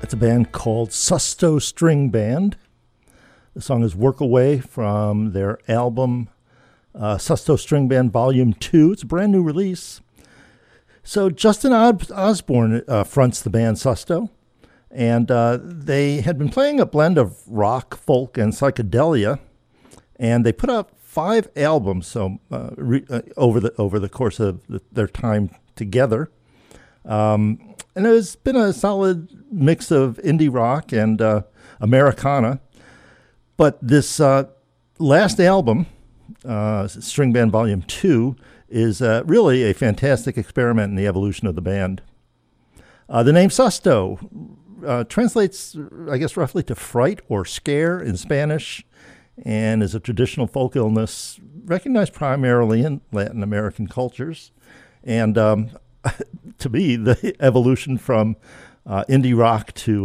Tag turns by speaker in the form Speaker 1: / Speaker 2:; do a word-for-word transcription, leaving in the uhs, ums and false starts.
Speaker 1: It's a band called Susto String Band. The song is Work Away from their album uh, Susto String Band Volume two. It's a brand new release. So Justin Osborne uh, fronts the band Susto, and uh, they had been playing a blend of rock, folk, and psychedelia, and they put out five albums so uh, re- uh, over the over the course of the, their time together. Um, and it's been a solid mix of indie rock and uh, Americana. But this uh, last album, uh, String Band Volume two, is uh, really a fantastic experiment in the evolution of the band. Uh, the name Susto uh, translates, I guess, roughly to fright or scare in Spanish, and is a traditional folk illness recognized primarily in Latin American cultures. And um, to me, the evolution from uh, indie rock to